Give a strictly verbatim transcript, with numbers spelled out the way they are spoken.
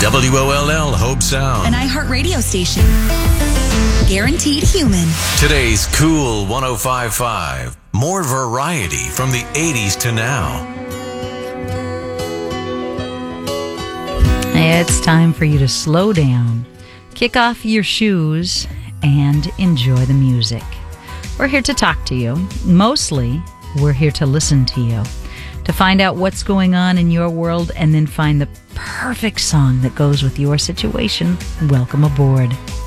W O L L Hope Sound. An iHeart radio station. Guaranteed human. Today's Cool one oh five point five. More variety from the eighties to now. It's time for you to slow down, kick off your shoes, and enjoy the music. We're here to talk to you. Mostly, we're here to listen to you, to find out what's going on in your world, and then find the perfect song that goes with your situation. Welcome aboard.